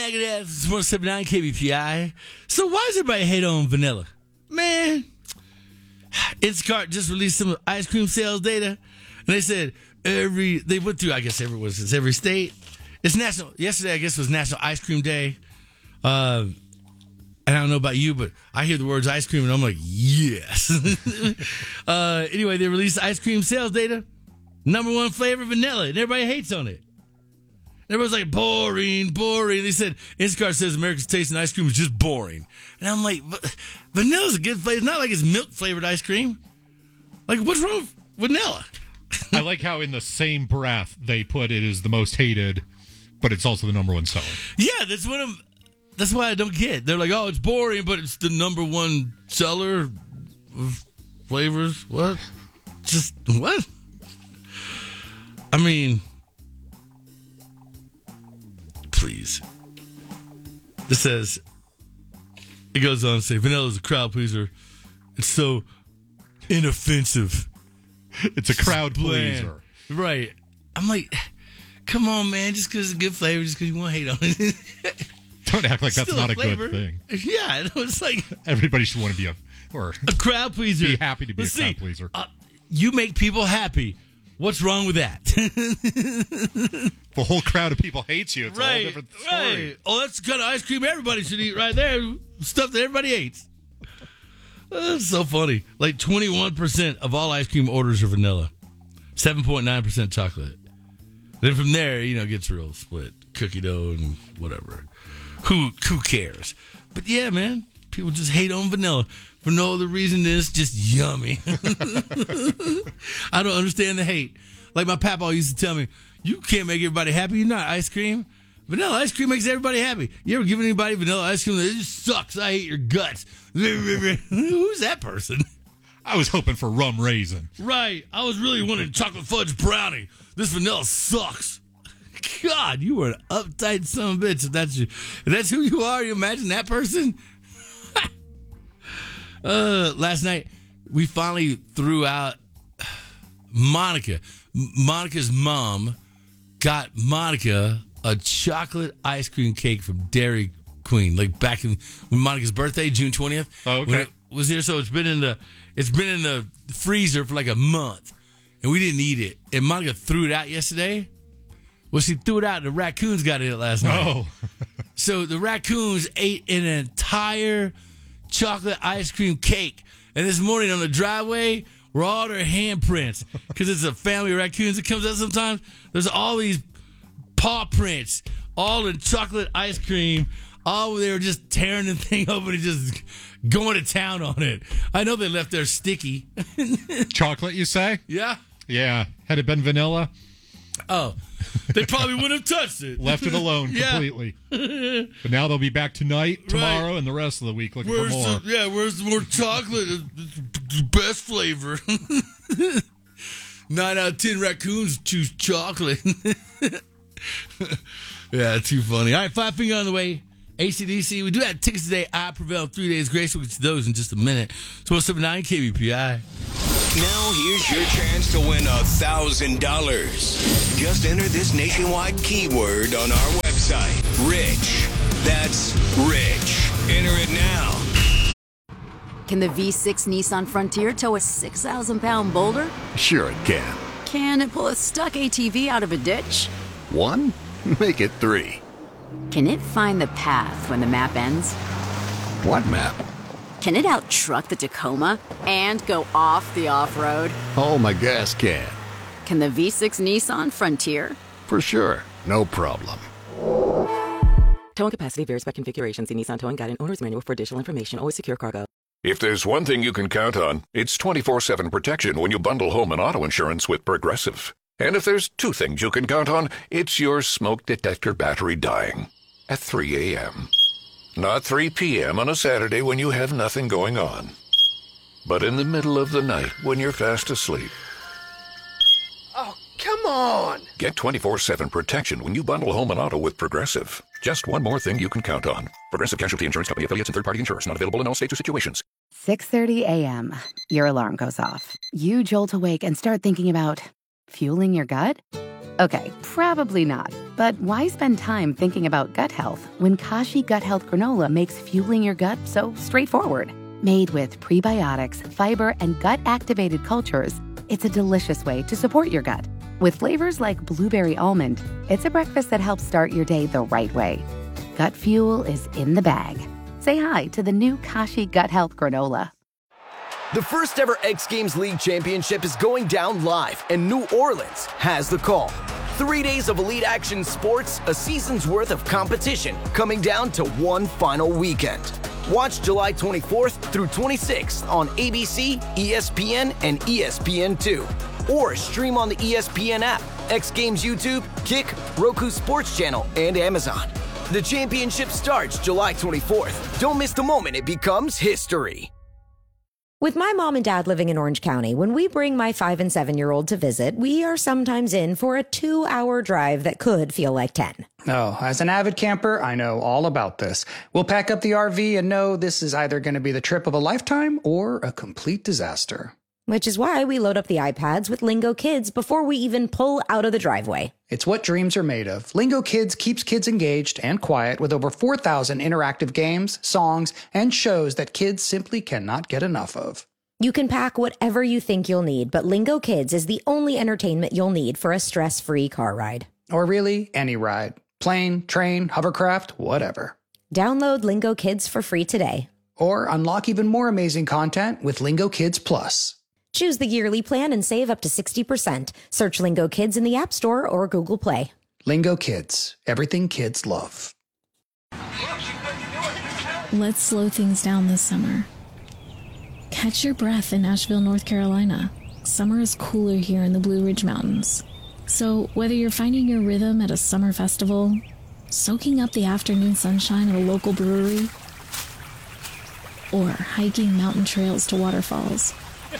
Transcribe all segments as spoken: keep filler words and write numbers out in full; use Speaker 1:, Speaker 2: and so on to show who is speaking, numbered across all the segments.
Speaker 1: Megadeth. It's one seventy-nine K B P I. So why does everybody hate on vanilla? Man, Instacart just released some ice cream sales data. And they said every, they went through, I guess, every, was it's every state. It's national, yesterday, I guess, was National Ice Cream Day. Uh, and I don't know about you, but I hear the words ice cream and I'm like, yes. uh, anyway, they released ice cream sales data. Number one flavor, vanilla. And everybody hates on it. Everybody's like, boring, boring. They said, Instacart says America's taste in ice cream is just boring. And I'm like, vanilla's a good flavor. It's not like it's milk-flavored ice cream. Like, what's wrong with vanilla?
Speaker 2: I like how in the same breath they put it as the most hated, but it's also the number one seller.
Speaker 1: Yeah, that's what I'm, that's why I don't get. They're like, oh, it's boring, but it's the number one seller of flavors. What? Just, what? I mean... Please. It says, it goes on to say, vanilla is a crowd pleaser. It's so inoffensive.
Speaker 2: It's a crowd pleaser.
Speaker 1: Right. I'm like, come on, man. Just because it's a good flavor, just because you want to hate on it.
Speaker 2: Don't act like that's
Speaker 1: Still
Speaker 2: not a,
Speaker 1: a good
Speaker 2: thing.
Speaker 1: Yeah. It's like.
Speaker 2: Everybody should want to be a, or
Speaker 1: a crowd pleaser.
Speaker 2: Be happy to be
Speaker 1: Let's
Speaker 2: a crowd
Speaker 1: see.
Speaker 2: pleaser.
Speaker 1: Uh, you make people happy. What's wrong with that?
Speaker 2: The whole crowd of people hates you. It's
Speaker 1: right,
Speaker 2: a whole different story.
Speaker 1: Right. Oh, that's the kind of ice cream everybody should eat right there. Stuff that everybody hates. That's so funny. Like twenty-one percent of all ice cream orders are vanilla. seven point nine percent chocolate. Then from there, you know, it gets real split. Cookie dough and whatever. Who who cares? But yeah, man, people just hate on vanilla for no other reason than it's just yummy. I don't understand the hate. Like my papa used to tell me, you can't make everybody happy. You're not ice cream. Vanilla ice cream makes everybody happy. You ever given anybody vanilla ice cream? It just sucks. I hate your guts. Who's that person?
Speaker 2: I was hoping for rum raisin.
Speaker 1: Right. I was really wanting chocolate fudge brownie. This vanilla sucks. God, you are an uptight son of a bitch. If that's, you, if that's who you are, you imagine that person? uh, last night, we finally threw out Monica. Monica's mom got Monica a chocolate ice cream cake from Dairy Queen, like back in when Monica's birthday, June twentieth.
Speaker 2: Oh, okay.
Speaker 1: When it was here, so it's been in the it's been in the freezer for like a month, and we didn't eat it. And Monica threw it out yesterday. Well, she threw it out, and the raccoons got it last night.
Speaker 2: Oh.
Speaker 1: So the raccoons ate an entire chocolate ice cream cake. And this morning on the driveway were all their handprints. Because it's a family of raccoons that comes out sometimes. There's all these paw prints, all in chocolate ice cream. All they were just tearing the thing open and just going to town on it. I know they left there sticky.
Speaker 2: Chocolate, you say?
Speaker 1: Yeah.
Speaker 2: Yeah. Had it been vanilla?
Speaker 1: Oh, they probably wouldn't have touched it.
Speaker 2: Left it alone
Speaker 1: Yeah.
Speaker 2: completely. But now they'll be back tonight, tomorrow, right. and the rest of the week looking
Speaker 1: where's
Speaker 2: for more.
Speaker 1: The, yeah, where's the more chocolate? It's the best flavor. Nine out of ten raccoons choose chocolate. Yeah, too funny. All right, Five Finger on the way. A C D C. We do have tickets today. I Prevail. Three days grace. We'll get to those in just a minute. So one seventy-nine K B P I.
Speaker 3: Now here's your chance to win a thousand dollars. Just enter this nationwide keyword on our website. Rich. That's rich. Enter it now.
Speaker 4: Can the V six Nissan Frontier tow a six thousand pound boulder?
Speaker 5: Sure it can.
Speaker 4: Can it pull a stuck A T V out of a ditch?
Speaker 5: One? Make it three.
Speaker 4: Can it find the path when the map ends?
Speaker 5: What map?
Speaker 4: Can it out-truck the Tacoma and go off the off-road?
Speaker 5: Oh, my gas can.
Speaker 4: Can the V six Nissan Frontier?
Speaker 5: For sure. No problem.
Speaker 6: Towing capacity varies by configuration. See Nissan Towing Guide and Owner's Manual for additional information. Always secure cargo.
Speaker 7: If there's one thing you can count on, it's twenty-four seven protection when you bundle home and auto insurance with Progressive. And if there's two things you can count on, it's your smoke detector battery dying at three a.m. Not three p.m. on a Saturday when you have nothing going on, but in the middle of the night when you're fast asleep.
Speaker 8: Oh, come on!
Speaker 7: Get twenty-four seven protection when you bundle home and auto with Progressive. Just one more thing you can count on. Progressive Casualty Insurance Company, affiliates, and third-party insurers. Not available in all states or situations.
Speaker 9: six thirty a.m. Your alarm goes off. You jolt awake and start thinking about fueling your gut? Okay, probably not. But why spend time thinking about gut health when Kashi Gut Health Granola makes fueling your gut so straightforward? Made with prebiotics, fiber, and gut-activated cultures, it's a delicious way to support your gut. With flavors like blueberry almond, it's a breakfast that helps start your day the right way. Gut fuel is in the bag. Say hi to the new Kashi Gut Health Granola.
Speaker 10: The first ever X Games League Championship is going down live, and New Orleans has the call. Three days of elite action sports, a season's worth of competition, coming down to one final weekend. Watch July twenty-fourth through twenty-sixth on A B C, E S P N, and E S P N two. Or stream on the E S P N app, X Games YouTube, Kick, Roku Sports Channel, and Amazon. The championship starts July twenty-fourth. Don't miss the moment it becomes history.
Speaker 11: With my mom and dad living in Orange County, when we bring my five and seven-year-old to visit, we are sometimes in for a two-hour drive that could feel like ten.
Speaker 12: Oh, as an avid camper, I know all about this. We'll pack up the R V and know this is either going to be the trip of a lifetime or a complete disaster.
Speaker 11: Which is why we load up the iPads with Lingo Kids before we even pull out of the driveway.
Speaker 12: It's what dreams are made of. Lingo Kids keeps kids engaged and quiet with over four thousand interactive games, songs, and shows that kids simply cannot get enough of.
Speaker 11: You can pack whatever you think you'll need, but Lingo Kids is the only entertainment you'll need for a stress-free car ride.
Speaker 12: Or really, any ride. Plane, train, hovercraft, whatever.
Speaker 11: Download Lingo Kids for free today.
Speaker 12: Or unlock even more amazing content with Lingo Kids Plus.
Speaker 11: Choose the yearly plan and save up to sixty percent. Search Lingo Kids in the App Store or Google Play.
Speaker 12: Lingo Kids. Everything kids love.
Speaker 13: Let's slow things down this summer. Catch your breath in Asheville, North Carolina. Summer is cooler here in the Blue Ridge Mountains. So whether you're finding your rhythm at a summer festival, soaking up the afternoon sunshine at a local brewery, or hiking mountain trails to waterfalls,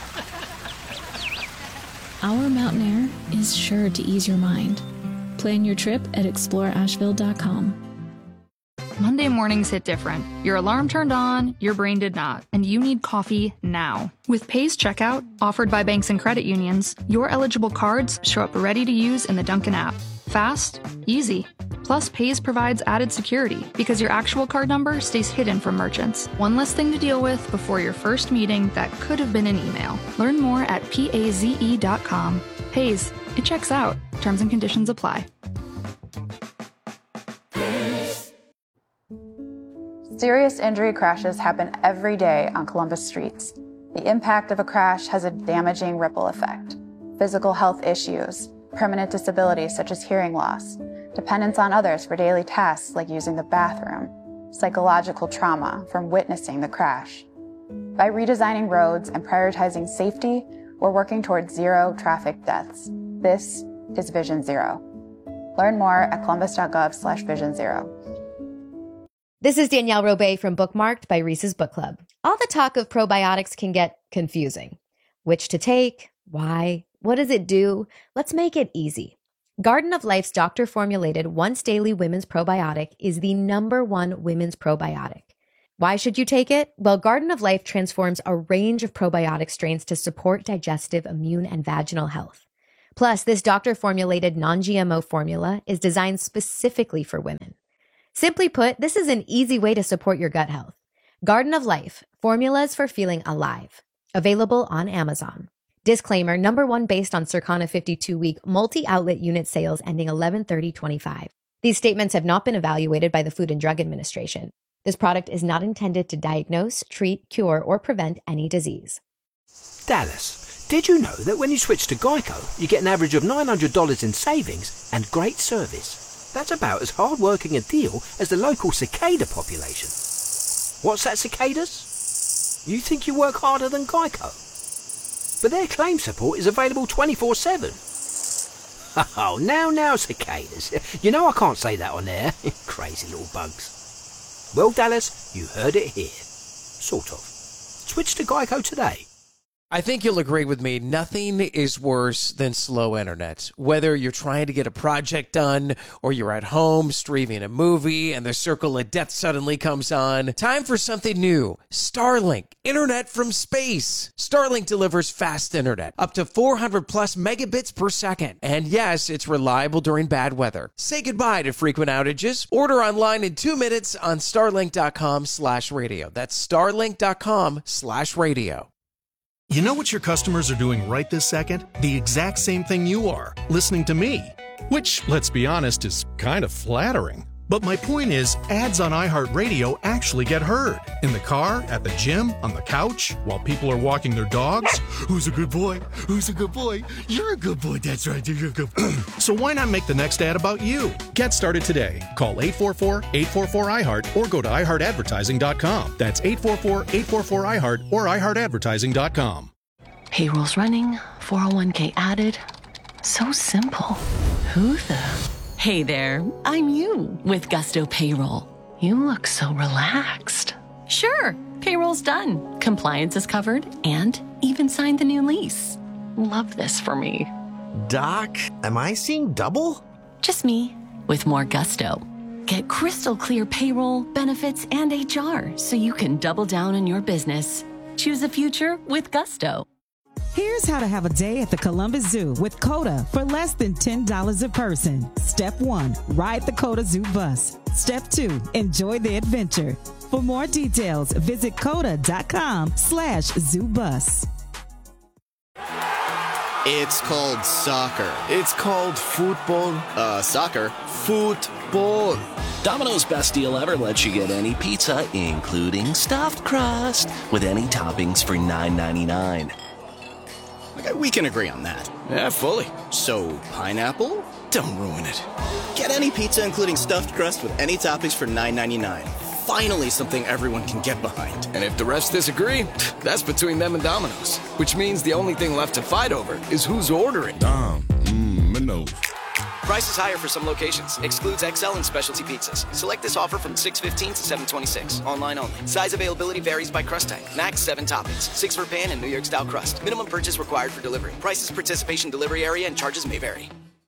Speaker 13: our mountain air is sure to ease your mind. Plan your trip at explore asheville dot com.
Speaker 14: Monday mornings hit different. Your alarm turned on, your brain did not, and you need coffee now. With Paze Checkout, offered by banks and credit unions, your eligible cards show up ready to use in the Dunkin' app. Fast, easy. Plus, Paze provides added security because your actual card number stays hidden from merchants. One less thing to deal with before your first meeting that could have been an email. Learn more at paze dot com. Paze, it checks out. Terms and conditions apply.
Speaker 15: Serious injury crashes happen every day on Columbus streets. The impact of a crash has a damaging ripple effect. Physical health issues, permanent disabilities such as hearing loss, dependence on others for daily tasks like using the bathroom, psychological trauma from witnessing the crash. By redesigning roads and prioritizing safety, we're working towards zero traffic deaths. This is Vision Zero. Learn more at columbus.gov slash vision zero.
Speaker 16: This is Danielle Robay from Bookmarked by Reese's Book Club. All the talk of probiotics can get confusing. Which to take? Why? What does it do? Let's make it easy. Garden of Life's doctor-formulated once-daily women's probiotic is the number one women's probiotic. Why should you take it? Well, Garden of Life transforms a range of probiotic strains to support digestive, immune, and vaginal health. Plus, this doctor-formulated non-G M O formula is designed specifically for women. Simply put, this is an easy way to support your gut health. Garden of Life, formulas for feeling alive. Available on Amazon. Disclaimer, number one based on Circana fifty-two week multi-outlet unit sales ending eleven thirty twenty-five. These statements have not been evaluated by the Food and Drug Administration. This product is not intended to diagnose, treat, cure, or prevent any disease.
Speaker 17: Dallas, did you know that when you switch to Geico, you get an average of nine hundred dollars in savings and great service? That's about as hard-working a deal as the local cicada population. What's that, cicadas? You think you work harder than Geico? But their claim support is available twenty-four seven. Oh, now, now, cicadas. You know I can't say that on air. Crazy little bugs. Well, Dallas, you heard it here. Sort of. Switch to Geico today.
Speaker 18: I think you'll agree with me. Nothing is worse than slow internet. Whether you're trying to get a project done or you're at home streaming a movie and the circle of death suddenly comes on, time for something new. Starlink, internet from space. Starlink delivers fast internet, up to four hundred plus megabits per second. And yes, it's reliable during bad weather. Say goodbye to frequent outages. Order online in two minutes on starlink.com slash radio. That's starlink.com slash radio.
Speaker 19: You know what your customers are doing right this second? The exact same thing you are, listening to me. Which, let's be honest, is kind of flattering. But my point is, ads on iHeartRadio actually get heard. In the car, at the gym, on the couch, while people are walking their dogs. Who's a good boy? Who's a good boy? You're a good boy, that's right, you're a good boy. So why not make the next ad about you? Get started today. Call eight four four, eight four four, I heart or go to i heart advertising dot com. That's eight four four, eight four four, I heart or i heart advertising dot com.
Speaker 20: Payroll's running, four oh one k added. So simple. Who the... Hey there, I'm you with Gusto Payroll. You look so relaxed. Sure, payroll's done. Compliance is covered and even signed the new lease. Love this for me.
Speaker 21: Doc, am I seeing double?
Speaker 20: Just me with more gusto. Get crystal clear payroll, benefits, and H R so you can double down on your business. Choose a future with Gusto.
Speaker 22: Here's how to have a day at the Columbus Zoo with COTA for less than ten dollars a person. Step one, ride the COTA Zoo bus. Step two, enjoy the adventure. For more details, visit COTA.com slash zoo bus.
Speaker 23: It's called soccer. It's called football. Uh, soccer. Football.
Speaker 24: Domino's Best Deal Ever lets you get any pizza, including stuffed crust, with any toppings for nine ninety-nine.
Speaker 23: Okay, we can agree on that. Yeah, fully. So, pineapple? Don't ruin it. Get any pizza including stuffed crust with any toppings for nine ninety-nine. Finally something everyone can get behind.
Speaker 25: And if the rest disagree, that's between them and Domino's. Which means the only thing left to fight over is who's ordering.
Speaker 26: Dom, mmm, Minos.
Speaker 27: Prices higher for some locations. Excludes X L and specialty pizzas. Select this offer from six fifteen to seven twenty-six. Online only. Size availability varies by crust type. Max seven toppings. Six for pan and New York style crust. Minimum purchase required for delivery. Prices, participation, delivery area, and charges may vary.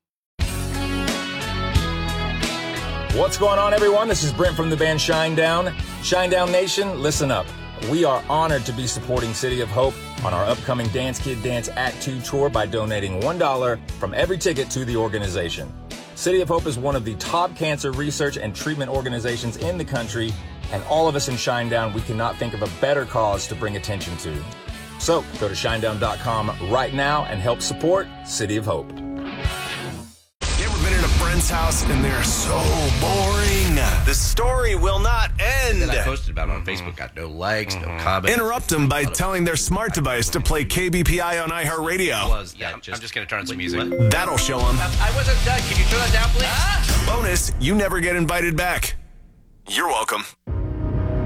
Speaker 28: What's going on, everyone? This is Brent from the band Shinedown. Shinedown Nation, listen up. We are honored to be supporting City of Hope on our upcoming Dance Kid Dance Act two tour by donating one dollar from every ticket to the organization. City of Hope is one of the top cancer research and treatment organizations in the country, and all of us in Shinedown, we cannot think of a better cause to bring attention to. So go to shinedown dot com right now and help support City of Hope.
Speaker 29: Been in a friend's house and they're so boring. The story will not end.
Speaker 30: That I posted about it on Facebook got no likes, mm-hmm. no comments.
Speaker 29: Interrupt them by telling their smart device to play K B P I on iHeartRadio.
Speaker 30: Was yeah, just, I'm just going to turn on some music.
Speaker 29: What? That'll show them.
Speaker 30: I wasn't done. Can you turn that down, please? Ah!
Speaker 29: Bonus, you never get invited back. You're welcome.